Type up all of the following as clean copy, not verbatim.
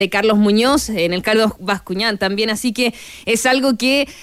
de Carlos Muñoz, en el Carlos Bascuñán también, así que es algo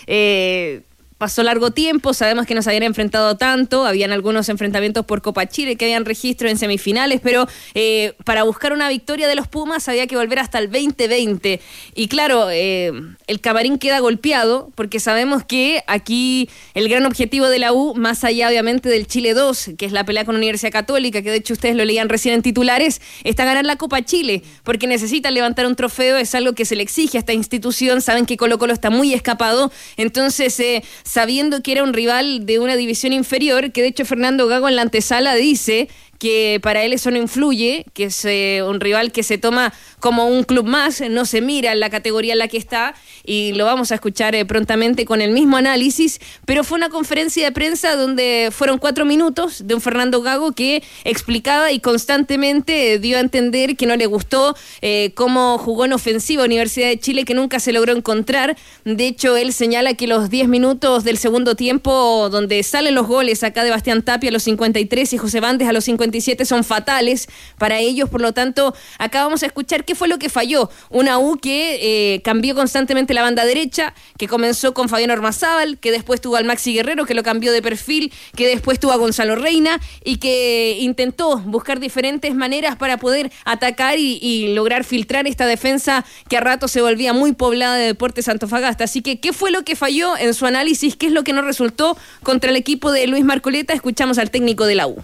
que pasó largo tiempo, sabemos que no se habían enfrentado tanto, habían algunos enfrentamientos por Copa Chile que habían registro en semifinales, pero para buscar una victoria de los Pumas había que volver hasta el 2020. Y claro, el camarín queda golpeado porque sabemos que aquí el gran objetivo de la U, más allá obviamente del Chile 2, que es la pelea con Universidad Católica, que de hecho ustedes lo leían recién en titulares, está ganar la Copa Chile, porque necesitan levantar un trofeo, es algo que se le exige a esta institución, saben que Colo-Colo está muy escapado, entonces sabiendo que era un rival de una división inferior, que de hecho Fernando Gago en la antesala dice que para él eso no influye, que es un rival que se toma como un club más, no se mira en la categoría en la que está, y lo vamos a escuchar prontamente con el mismo análisis, pero fue una conferencia de prensa donde fueron 4 minutos de un Fernando Gago que explicaba y constantemente dio a entender que no le gustó cómo jugó en ofensiva Universidad de Chile, que nunca se logró encontrar. De hecho, él señala que los 10 minutos del segundo tiempo, donde salen los goles acá de Bastián Tapia a los 53 y José Bandes a los 57, son fatales para ellos. Por lo tanto, acá vamos a escuchar qué fue lo que falló. Una U que cambió constantemente la banda derecha, que comenzó con Fabián Ormazábal, que después tuvo al Maxi Guerrero, que lo cambió de perfil, que después tuvo a Gonzalo Reina, y que intentó buscar diferentes maneras para poder atacar y lograr filtrar esta defensa que a rato se volvía muy poblada de Deportes Antofagasta. Así que, ¿qué fue lo que falló en su análisis? ¿Qué es lo que no resultó contra el equipo de Luis Marcoleta? Escuchamos al técnico de la U.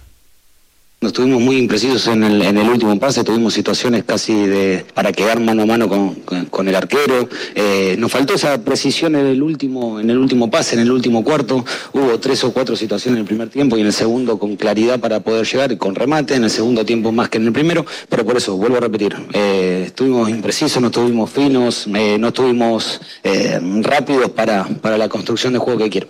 Nos estuvimos muy imprecisos en el último pase, tuvimos situaciones casi para quedar mano a mano con el arquero. Nos faltó esa precisión en el último pase, en el último cuarto. Hubo 3 o 4 situaciones en el primer tiempo y en el segundo con claridad para poder llegar y con remate. En el segundo tiempo más que en el primero, pero por eso, vuelvo a repetir, estuvimos imprecisos, no estuvimos finos, no estuvimos rápidos para la construcción de juego que quiero.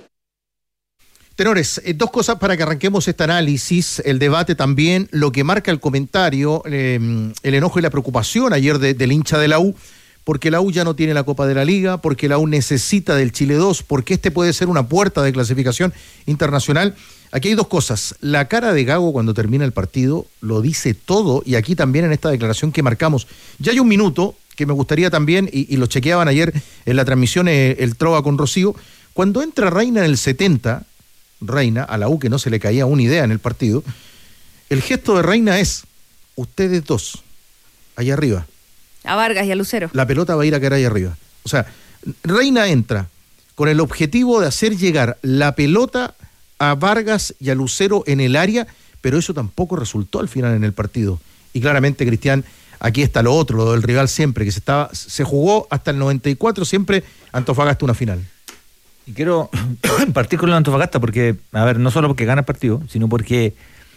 Tenores, 2 cosas para que arranquemos este análisis, el debate también, lo que marca el comentario, el enojo y la preocupación ayer del hincha de la U, porque la U ya no tiene la Copa de la Liga, porque la U necesita del Chile 2, porque este puede ser una puerta de clasificación internacional. Aquí hay 2 cosas. La cara de Gago cuando termina el partido lo dice todo, y aquí también en esta declaración que marcamos. Ya hay un minuto que me gustaría también, y lo chequeaban ayer en la transmisión el Trova con Rocío, cuando entra Reina en el 70... Reina, a la U que no se le caía una idea en el partido, el gesto de Reina es: ustedes 2, allá arriba. A Vargas y a Lucero. La pelota va a ir a caer allá arriba. O sea, Reina entra con el objetivo de hacer llegar la pelota a Vargas y a Lucero en el área, pero eso tampoco resultó al final en el partido. Y claramente, Cristian, aquí está lo otro, lo del rival siempre, que se jugó hasta el 94, siempre Antofagasta una final. Y quiero partir con la Antofagasta porque, a ver, no solo porque gana el partido, sino porque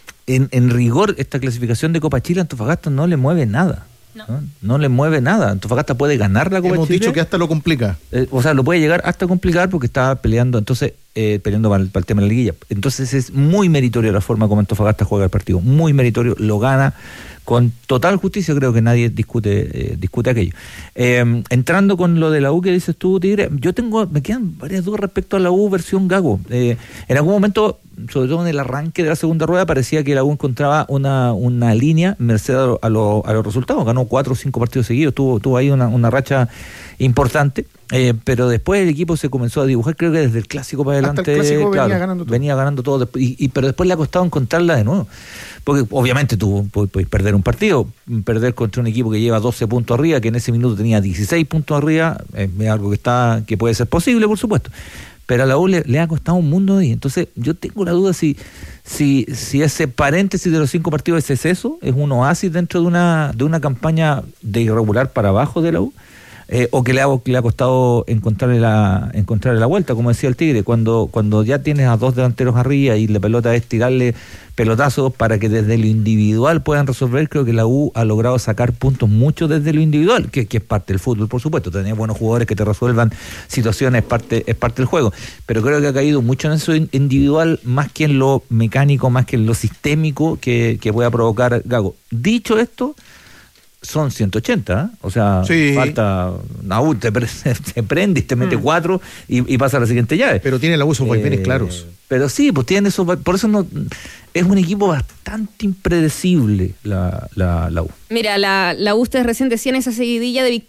en rigor esta clasificación de Copa Chile a Antofagasta no le mueve nada. No le mueve nada. Antofagasta puede ganar la Copa Chile. Hemos dicho que hasta lo complica. O sea, lo puede llegar hasta complicar porque está peleando, entonces, peleando para el tema de la liguilla. Entonces es muy meritorio la forma como Antofagasta juega el partido. Muy meritorio, lo gana con total justicia, creo que nadie discute aquello. Entrando con lo de la U que dices tú, Tigre, me quedan varias dudas respecto a la U versión Gago. En algún momento, sobre todo en el arranque de la segunda rueda, parecía que la U encontraba una línea merced a los resultados. Ganó 4 o 5 partidos seguidos, tuvo ahí una racha importante, pero después el equipo se comenzó a dibujar, creo que desde el clásico para adelante. Hasta el clásico venía ganando todo, pero después le ha costado encontrarla de nuevo, porque obviamente tú puedes perder un partido, perder contra un equipo que lleva 12 puntos arriba, que en ese minuto tenía 16 puntos arriba, es algo que puede ser posible, por supuesto, pero a la U le ha costado un mundo ahí. Entonces yo tengo la duda si ese paréntesis de los 5 partidos es eso, es un oasis dentro de una campaña de irregular para abajo de la U, o que le ha costado encontrarle la vuelta, como decía el Tigre, cuando ya tienes a 2 delanteros arriba y la pelota es tirarle pelotazos para que desde lo individual puedan resolver. Creo que la U ha logrado sacar puntos mucho desde lo individual, que es parte del fútbol, por supuesto. Tener buenos jugadores que te resuelvan situaciones es parte del juego, pero creo que ha caído mucho en eso individual, más que en lo mecánico, más que en lo sistémico que pueda provocar Gago. Dicho esto, son 180, o sea, Sí. falta la U, te prende y te mete 4 y pasa a la siguiente llave. Pero tiene la U esos vaivenes claros. Pero sí, pues tiene eso, por eso no es un equipo bastante impredecible la U. Mira, la U, ustedes recién decían esa seguidilla de